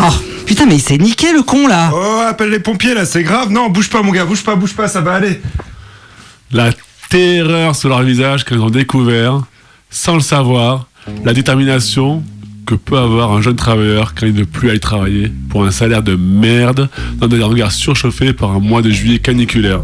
Oh, putain, mais il s'est niqué le con là. Oh, appelle les pompiers là, c'est grave. Non, bouge pas mon gars, bouge pas, ça va aller. La terreur sur leur visage quand ils ont découvert, sans le savoir, la détermination que peut avoir un jeune travailleur quand il ne veut plus aller travailler pour un salaire de merde dans des hangars surchauffés par un mois de juillet caniculaire.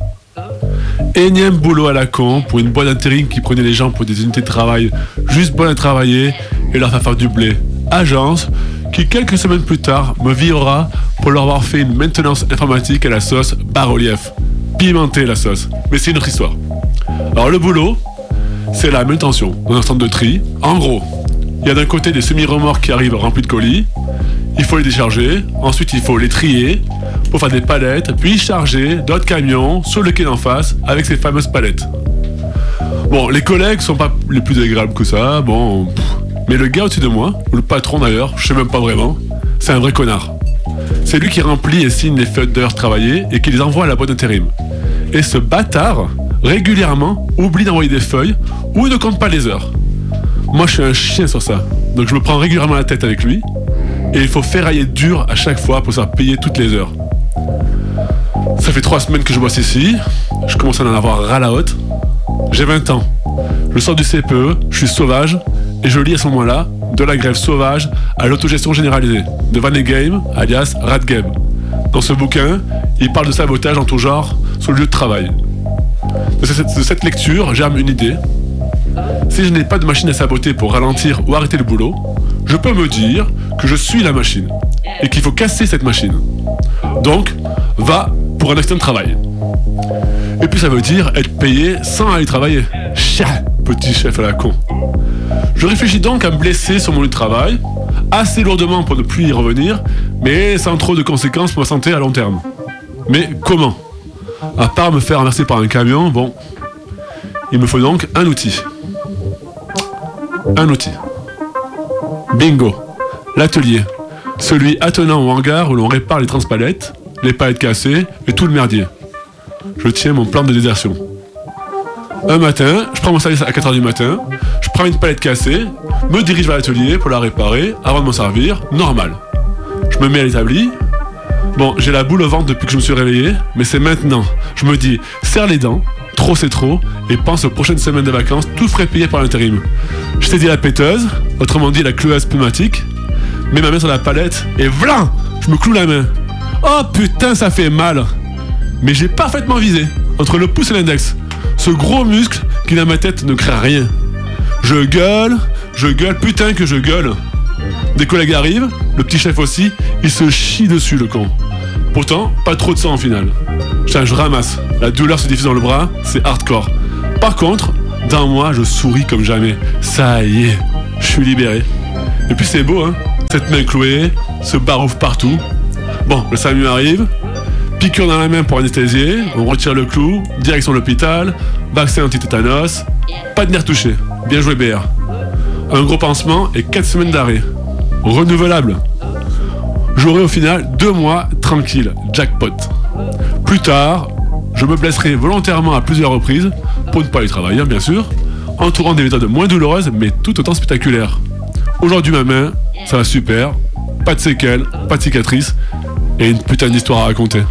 Énième boulot à la con pour une boîte d'intérim qui prenait les gens pour des unités de travail juste bonnes à travailler et leur faire du blé. Agence qui quelques semaines plus tard me virera pour leur avoir fait une maintenance informatique à la sauce bas-relief. Pimentée la sauce, mais c'est une autre histoire. Alors le boulot, c'est la manutention dans un centre de tri. En gros, il y a d'un côté des semi-remorques qui arrivent remplis de colis, il faut les décharger, ensuite il faut les trier pour faire des palettes, puis charger d'autres camions sur le quai d'en face avec ces fameuses palettes. Bon, les collègues sont pas les plus agréables que ça, mais le gars au-dessus de moi, ou le patron d'ailleurs, je sais même pas vraiment, c'est un vrai connard. C'est lui qui remplit et signe les feuilles d'heures travaillées et qui les envoie à la boîte d'intérim. Et ce bâtard, régulièrement, oublie d'envoyer des feuilles ou ne compte pas les heures. Moi je suis un chien sur ça, donc je me prends régulièrement la tête avec lui et il faut ferrailler dur à chaque fois pour se faire payer toutes les heures. Ça fait 3 semaines que je bosse ici, je commence à en avoir ras la haute. J'ai 20 ans, je sors du CPE, je suis sauvage et je lis à ce moment-là de la grève sauvage à l'autogestion généralisée de Vanegame, alias Radgame. Dans ce bouquin, il parle de sabotage en tout genre sur le lieu de travail. De cette lecture, germe une idée. Si je n'ai pas de machine à saboter pour ralentir ou arrêter le boulot, je peux me dire que je suis la machine et qu'il faut casser cette machine. Donc, va pour un accident de travail. Et puis ça veut dire être payé sans aller travailler. Chien, petit chef à la con. Je réfléchis donc à me blesser sur mon lieu de travail, assez lourdement pour ne plus y revenir, mais sans trop de conséquences pour ma santé à long terme. Mais comment ? À part me faire renverser par un camion, il me faut donc un outil. Un outil. Bingo. L'atelier. Celui attenant au hangar où l'on répare les transpalettes, les palettes cassées et tout le merdier. Je tiens mon plan de désertion. Un matin, je prends mon service à 4h du matin, je prends une palette cassée, me dirige vers l'atelier pour la réparer avant de m'en servir, normal. Je me mets à l'établi. J'ai la boule au ventre depuis que je me suis réveillé, mais c'est maintenant. Je me dis, serre les dents, trop c'est trop, et pense aux prochaines semaines de vacances, tout frais payé par l'intérim. Je t'ai dit la péteuse, autrement dit la cloueuse pneumatique, mets ma main sur la palette, et vlan, je me cloue la main. Oh putain, ça fait mal. Mais j'ai parfaitement visé, entre le pouce et l'index. Ce gros muscle qui dans ma tête ne craint rien. Je gueule, putain que je gueule. Des collègues arrivent, le petit chef aussi, il se chie dessus le con. Pourtant, pas trop de sang en finale. Je ramasse, la douleur se diffuse dans le bras, c'est hardcore. Par contre, dans moi, je souris comme jamais. Ça y est, je suis libéré. Et puis c'est beau, cette main clouée, ce barouf partout. Le SAMU arrive, piqûre dans la main pour anesthésier, on retire le clou, direction l'hôpital, vaccin anti-tétanos, pas de nerf touché, bien joué BR. Un gros pansement et 4 semaines d'arrêt. Renouvelable. J'aurai au final 2 mois tranquille, jackpot. Plus tard, je me blesserai volontairement à plusieurs reprises, pour ne pas y travailler bien sûr, entourant des méthodes moins douloureuses mais tout autant spectaculaires. Aujourd'hui ma main, ça va super, pas de séquelles, pas de cicatrices, et une putain d'histoire à raconter.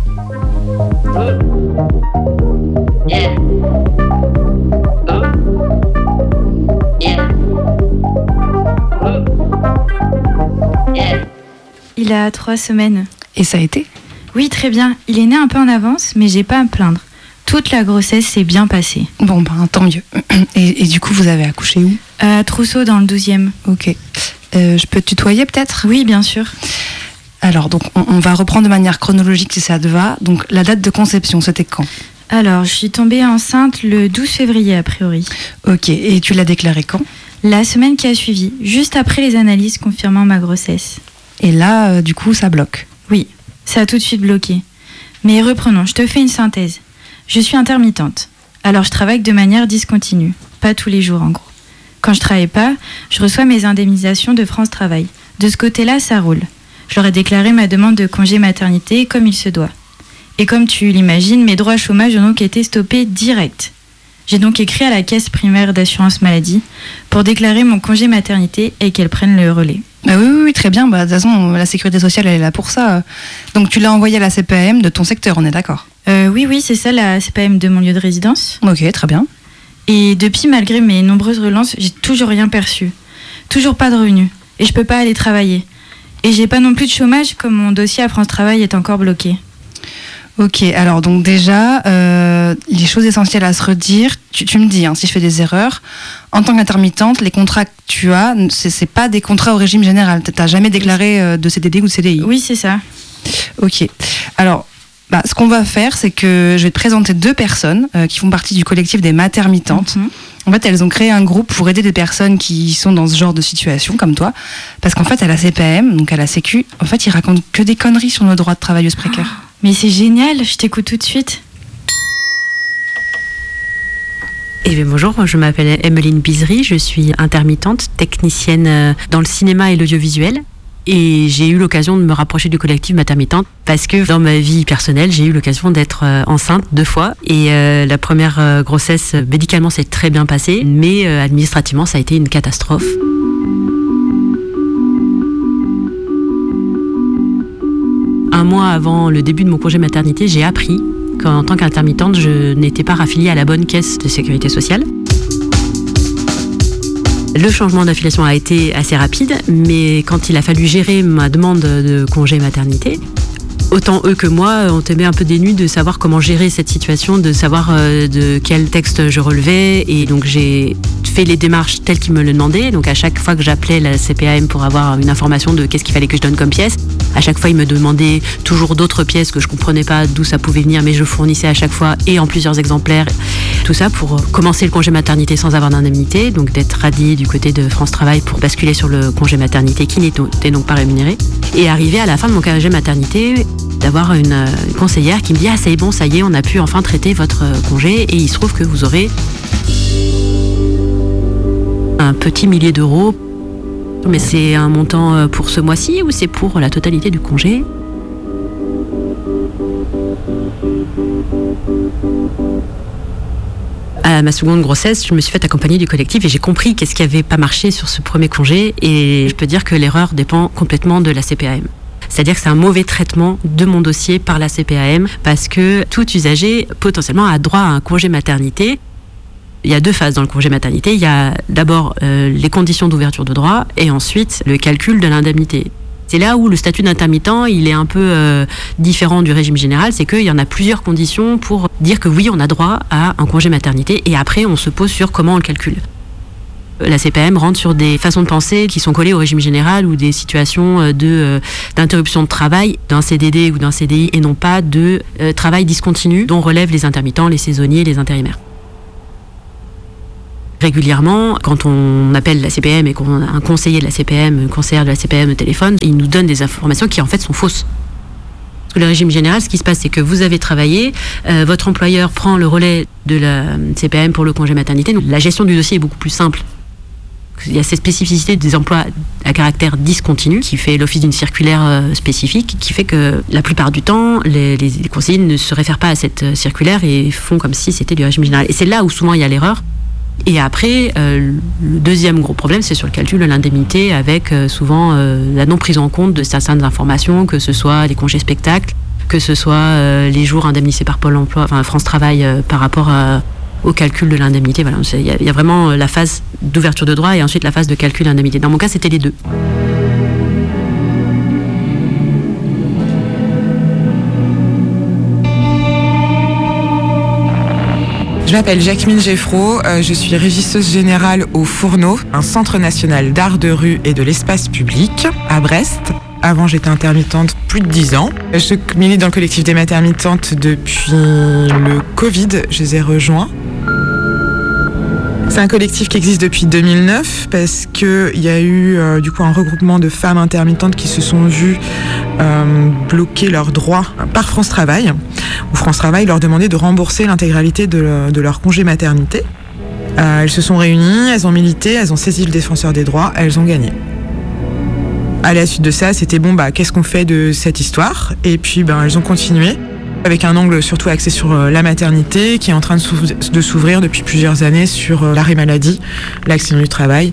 Il a 3 semaines. Et ça a été ? Oui, très bien. Il est né un peu en avance, mais j'ai pas à me plaindre. Toute la grossesse s'est bien passée. Tant mieux. Et du coup, vous avez accouché où ? À Trousseau, dans le 12e. Ok. Je peux te tutoyer peut-être ? Oui, bien sûr. Alors, donc, on va reprendre de manière chronologique si ça te va. Donc, la date de conception, c'était quand ? Alors, je suis tombée enceinte le 12 février, a priori. Ok, et tu l'as déclaré quand ? La semaine qui a suivi, juste après les analyses confirmant ma grossesse. Et là, du coup, ça bloque ? Oui, ça a tout de suite bloqué. Mais reprenons, je te fais une synthèse. Je suis intermittente. Alors, je travaille de manière discontinue. Pas tous les jours, en gros. Quand je travaille pas, je reçois mes indemnisations de France Travail. De ce côté-là, ça roule. Je leur ai déclaré ma demande de congé maternité comme il se doit. Et comme tu l'imagines, mes droits à chômage ont donc été stoppés direct. J'ai donc écrit à la caisse primaire d'assurance maladie pour déclarer mon congé maternité et qu'elle prenne le relais. Oui, très bien. De toute façon, la sécurité sociale, elle est là pour ça. Donc tu l'as envoyé à la CPAM de ton secteur, on est d'accord ? Oui, c'est ça, la CPAM de mon lieu de résidence. Ok, très bien. Et depuis, malgré mes nombreuses relances, j'ai toujours rien perçu. Toujours pas de revenus. Et je peux pas aller travailler. Et j'ai pas non plus de chômage, comme mon dossier à France Travail est encore bloqué. Ok, alors donc déjà, les choses essentielles à se redire, tu me dis si je fais des erreurs, en tant qu'intermittente, les contrats que tu as, c'est pas des contrats au régime général, t'as jamais déclaré de CDD ou de CDI ? Oui, c'est ça. Ok, alors ce qu'on va faire, c'est que je vais te présenter 2 personnes qui font partie du collectif des matermitantes. En fait, elles ont créé un groupe pour aider des personnes qui sont dans ce genre de situation, comme toi. Parce qu'en fait, à la CPAM, donc à la Sécu, en fait, ils racontent que des conneries sur nos droits de travailleuses précaires. Mais c'est génial, je t'écoute tout de suite. Bonjour, je m'appelle Emeline Bizery, je suis intermittente, technicienne dans le cinéma et l'audiovisuel. Et j'ai eu l'occasion de me rapprocher du collectif Matermitante parce que dans ma vie personnelle, j'ai eu l'occasion d'être enceinte 2 fois. Et la première grossesse, médicalement, s'est très bien passée, mais administrativement, ça a été une catastrophe. Un mois avant le début de mon congé maternité, j'ai appris qu'en tant qu'intermittente, je n'étais pas raffiliée à la bonne caisse de sécurité sociale. Le changement d'affiliation a été assez rapide, mais quand il a fallu gérer ma demande de congé maternité, autant eux que moi, on tombait un peu dénus de savoir comment gérer cette situation, de savoir de quel texte je relevais. Et donc j'ai fait les démarches telles qu'ils me le demandaient. Donc à chaque fois que j'appelais la CPAM pour avoir une information de qu'est-ce qu'il fallait que je donne comme pièce, à chaque fois ils me demandaient toujours d'autres pièces que je comprenais pas d'où ça pouvait venir, mais je fournissais à chaque fois et en plusieurs exemplaires. Tout ça pour commencer le congé maternité sans avoir d'indemnité, donc d'être radiée du côté de France Travail pour basculer sur le congé maternité qui n'était donc pas rémunéré. Et arriver à la fin de mon congé maternité, d'avoir une conseillère qui me dit « Ah, c'est bon, ça y est, on a pu enfin traiter votre congé et il se trouve que vous aurez un petit millier d'euros. Mais c'est un montant pour ce mois-ci ou c'est pour la totalité du congé ?» À ma seconde grossesse, je me suis fait accompagner du collectif et j'ai compris qu'est-ce qui n'avait pas marché sur ce premier congé. Et je peux dire que l'erreur dépend complètement de la CPAM. C'est-à-dire que c'est un mauvais traitement de mon dossier par la CPAM parce que tout usager potentiellement a droit à un congé maternité. Il y a 2 phases dans le congé maternité. Il y a d'abord les conditions d'ouverture de droit et ensuite le calcul de l'indemnité. C'est là où le statut d'intermittent, il est un peu différent du régime général, c'est qu'il y en a plusieurs conditions pour dire que oui, on a droit à un congé maternité et après on se pose sur comment on le calcule. La CPAM rentre sur des façons de penser qui sont collées au régime général ou des situations d'interruption de travail d'un CDD ou d'un CDI et non pas de travail discontinu dont relèvent les intermittents, les saisonniers, les intérimaires. Régulièrement, quand on appelle la CPAM et qu'on a un conseiller de la CPAM, une conseillère de la CPAM au téléphone, il nous donne des informations qui en fait sont fausses. Parce que le régime général, ce qui se passe, c'est que vous avez travaillé, votre employeur prend le relais de la CPAM pour le congé maternité. Donc la gestion du dossier est beaucoup plus simple. Il y a cette spécificité des emplois à caractère discontinu qui fait l'office d'une circulaire spécifique qui fait que la plupart du temps, les conseillers ne se réfèrent pas à cette circulaire et font comme si c'était du régime général. Et c'est là où souvent il y a l'erreur. Et après, le deuxième gros problème, c'est sur le calcul de l'indemnité avec souvent la non prise en compte de certaines informations, que ce soit les congés spectacles, que ce soit les jours indemnisés par Pôle emploi, enfin France Travail par rapport au calcul de l'indemnité. Voilà, il y a vraiment la phase d'ouverture de droit et ensuite la phase de calcul de l'indemnité. Dans mon cas, c'était les 2. Je m'appelle Jacqueline Geffreau, je suis régisseuse générale au Fourneau, un centre national d'art de rue et de l'espace public à Brest. Avant, j'étais intermittente plus de 10 ans. Je milite dans le collectif des matermitantes depuis le Covid, je les ai rejoints. C'est un collectif qui existe depuis 2009 parce qu'il y a eu du coup un regroupement de femmes intermittentes qui se sont vues bloquer leurs droits par France Travail, où France Travail leur demandait de rembourser l'intégralité de leur congé maternité. Elles se sont réunies, elles ont milité, elles ont saisi le défenseur des droits, elles ont gagné. À la suite de ça, c'était bon, qu'est-ce qu'on fait de cette histoire ? Et puis elles ont continué. avec un angle surtout axé sur la maternité, qui est en train de s'ouvrir depuis plusieurs années sur l'arrêt maladie, l'accident du travail.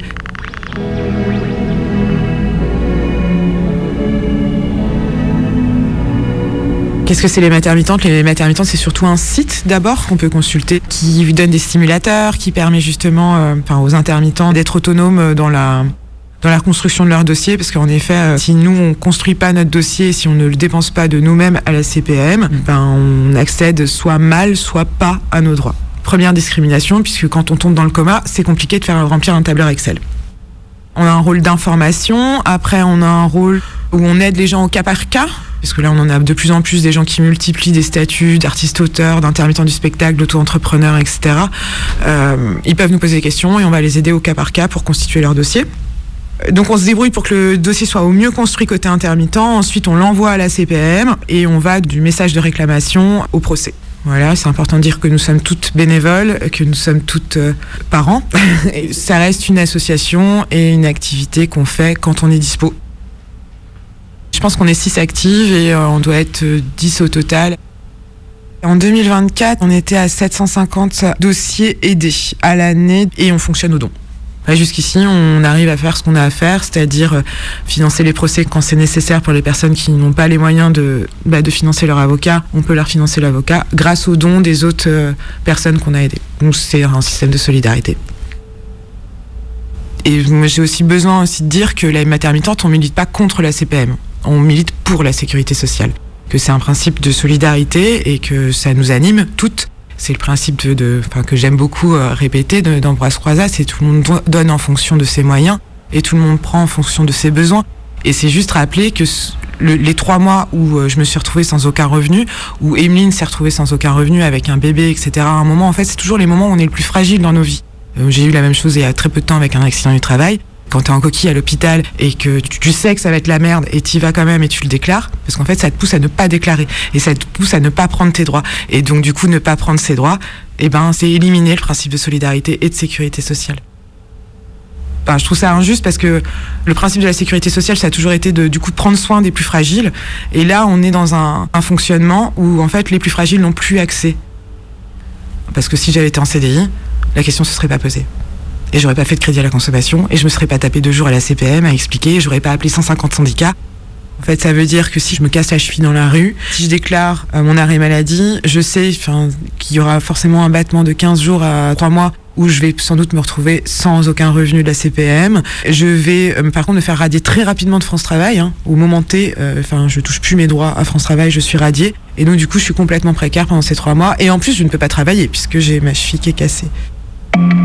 Qu'est-ce que c'est les maternitantes ? Les maternitantes, c'est surtout un site d'abord qu'on peut consulter, qui donne des stimulateurs, qui permet justement aux intermittents d'être autonomes dans la construction de leur dossier, parce qu'en effet, si nous on construit pas notre dossier, si on ne le dépense pas de nous-mêmes à la CPAM, on accède soit mal, soit pas à nos droits. Première discrimination, puisque quand on tombe dans le coma, c'est compliqué de faire remplir un tableur Excel. On a un rôle d'information, après on a un rôle où on aide les gens au cas par cas, parce que là on en a de plus en plus des gens qui multiplient des statuts d'artistes-auteurs, d'intermittents du spectacle, d'auto-entrepreneurs, etc. Ils peuvent nous poser des questions et on va les aider au cas par cas pour constituer leur dossier. Donc on se débrouille pour que le dossier soit au mieux construit côté intermittent, ensuite on l'envoie à la CPAM et on va du message de réclamation au procès. Voilà, c'est important de dire que nous sommes toutes bénévoles, que nous sommes toutes parents. Et ça reste une association et une activité qu'on fait quand on est dispo. Je pense qu'on est 6 actives et on doit être 10 au total. En 2024, on était à 750 dossiers aidés à l'année et on fonctionne au don. Jusqu'ici, on arrive à faire ce qu'on a à faire, c'est-à-dire financer les procès quand c'est nécessaire pour les personnes qui n'ont pas les moyens de financer leur avocat. On peut leur financer l'avocat grâce aux dons des autres personnes qu'on a aidées. Donc c'est un système de solidarité. Et j'ai aussi besoin de dire que la maternité, on milite pas contre la CPAM. On milite pour la sécurité sociale. Que c'est un principe de solidarité et que ça nous anime toutes. C'est le principe que j'aime beaucoup répéter d'Ambroise Croizat, c'est tout le monde donne en fonction de ses moyens et tout le monde prend en fonction de ses besoins. Et c'est juste rappeler que les 3 mois où je me suis retrouvée sans aucun revenu, où Emeline s'est retrouvée sans aucun revenu avec un bébé, etc. À un moment, en fait, c'est toujours les moments où on est le plus fragile dans nos vies. J'ai eu la même chose il y a très peu de temps avec un accident du travail. Quand t'es en coquille à l'hôpital et que tu sais que ça va être la merde et t'y vas quand même et tu le déclares, parce qu'en fait ça te pousse à ne pas déclarer et ça te pousse à ne pas prendre tes droits. Et donc du coup ne pas prendre ses droits, c'est éliminer le principe de solidarité et de sécurité sociale. Je trouve ça injuste parce que le principe de la sécurité sociale, ça a toujours été de prendre soin des plus fragiles. Et là on est dans un fonctionnement où en fait les plus fragiles n'ont plus accès. Parce que si j'avais été en CDI, la question se serait pas posée. Et j'aurais pas fait de crédit à la consommation et je me serais pas tapé 2 jours à la CPAM à expliquer, j'aurais pas appelé 150 syndicats. En fait, ça veut dire que si je me casse la cheville dans la rue, si je déclare mon arrêt maladie, je sais qu'il y aura forcément un battement de 15 jours à 3 mois où je vais sans doute me retrouver sans aucun revenu de la CPAM. Je vais par contre me faire radier très rapidement de France Travail. Au moment T, je touche plus mes droits à France Travail, je suis radiée. Et donc du coup, je suis complètement précaire pendant ces 3 mois. Et en plus, je ne peux pas travailler puisque j'ai ma cheville qui est cassée.